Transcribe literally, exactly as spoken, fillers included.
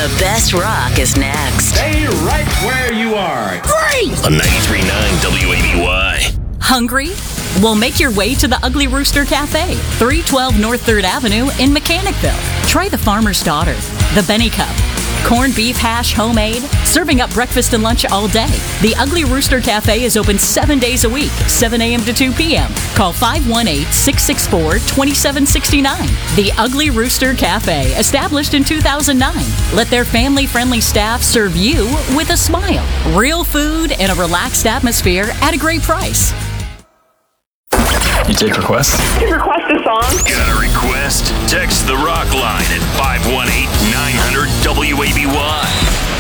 The best rock is next. Stay right where you are. Great! On ninety-three point nine W A B Y. Hungry? Well, make your way to the Ugly Rooster Cafe, three twelve North third Avenue in Mechanicville. Try the Farmer's Daughter, the Benny Cup, corned beef hash homemade, serving up breakfast and lunch all day. The Ugly Rooster Cafe is open seven days a week, seven a.m. to two p.m. Call five one eight, six six four, two seven six nine. The Ugly Rooster Cafe, established in two thousand nine. Let their family-friendly staff serve you with a smile. Real food and a relaxed atmosphere at a great price. You take requests? You can request a song. Got a request? Text the Rock Line at five one eight, nine hundred W A B Y.